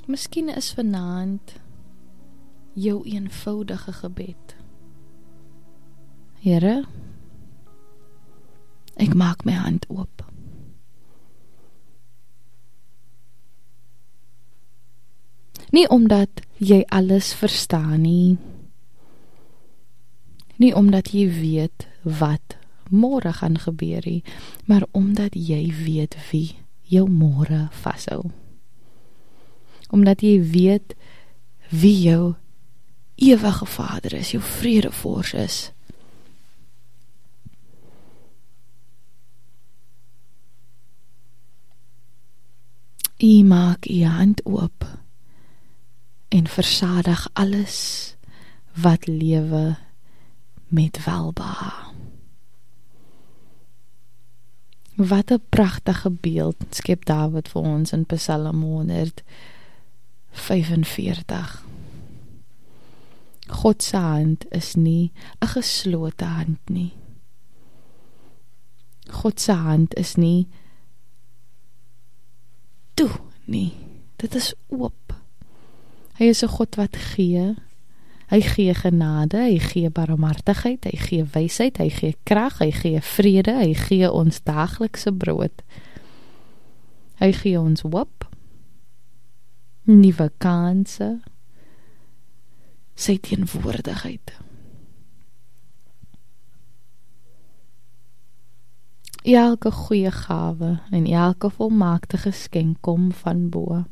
Miskien is vanaand jou eenvoudige gebed. Here, ek maak my hand oop. Nie omdat jy alles verstaan nie. Nie omdat jy weet wat môre gaan gebeur nie, maar omdat jy weet wie jou môre vashou. Omdat jy weet wie jou ewige Vader is, jou vredevors is. U maak u hand oop en versadig alles wat lewe met welbehae. Wat 'n pragtige beeld skep Dawid vir ons in Psalm 145. God se hand is nie 'n geslote hand nie. God se hand is nie toe nie. Dit is oop. Hy is 'n God wat gee. Hy gee genade, hy gee barmhartigheid, hy gee wysheid, hy gee krag, hy gee vrede, hy gee ons daaglikse brood. Hy gee ons hoop, nuwe kanse, sy teenwoordigheid. Elke goeie gawe en elke volmaakte geskenk kom van bo.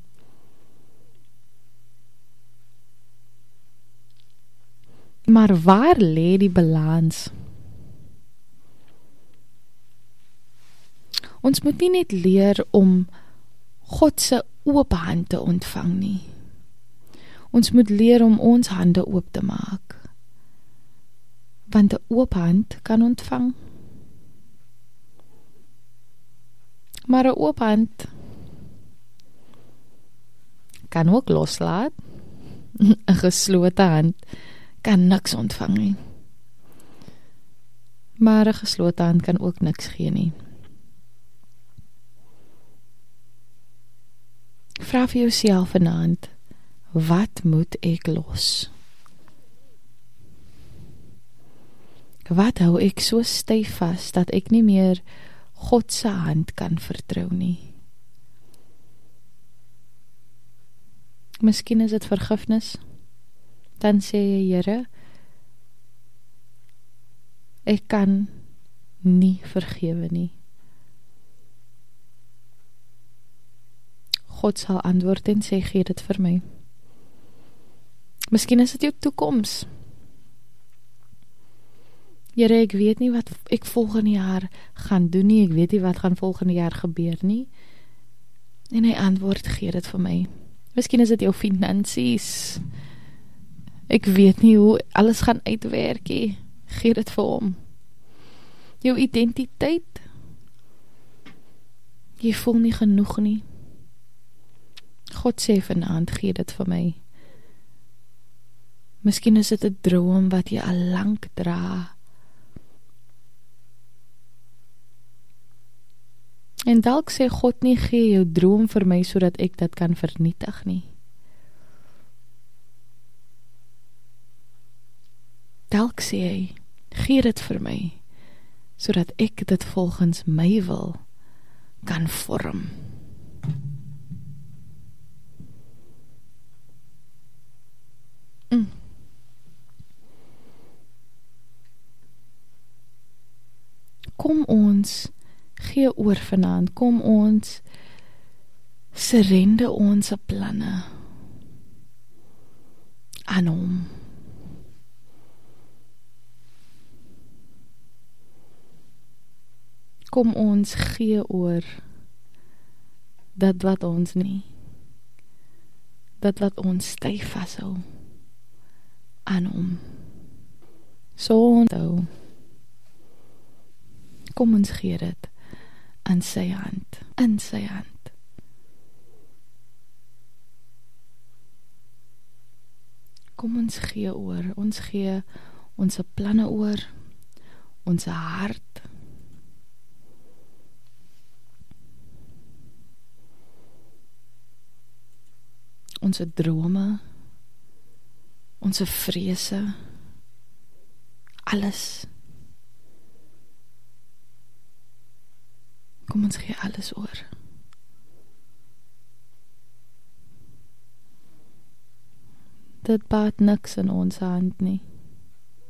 Maar waar lê die balans? Ons moet nie net leer om God se oop hand te ontvang nie. Ons moet leer om ons hande oop te maak. Want 'n oop hand kan ontvang. Maar 'n oop hand kan ook loslaat. 'n geslote hand kan niks ontvang nie. Maar 'n geslote hand kan ook niks gee nie. Vra vir jouself vanaand, wat moet ek los? Wat hou ek so styf vas dat ek nie meer God se hand kan vertrou nie? Miskien is dit vergifnis. Dan sê jy, Here, ek kan nie vergewe nie. God sal antwoord en sê, gee dit vir my. Miskien is dit jou toekoms. Here, ek weet nie wat ek volgende jaar gaan doen nie, ek weet nie wat gaan volgende jaar gebeur nie. En hy antwoord, gee dit vir my. Miskien is dit jou finansies. Ek weet nie hoe alles gaan uitwerk nie. Gee dit vir hom. Jou identiteit. Jy voel nie genoeg nie. God sê vanaand, gee dit vir my. Miskien is dit 'n droom wat jy al lank dra. En dalk sê God nie, gee jou droom vir my sodat ek dit kan vernietig nie. Dalk sê hy, gee dit vir my sodat ek dit volgens my wil kan vorm. Kom ons gee oor vanaand, kom ons surrender ons planne aan hom. Kom ons gee oor dat wat ons nie, dat wat ons styf vashou aan hom. So onthou, kom ons gee dit aan sy hand, in sy hand. Kom ons gee oor, ons gee ons planne oor, ons hart, ons drome, ons vrese, alles. Kom ons gee alles oor. Dit baat niks in ons hand nie.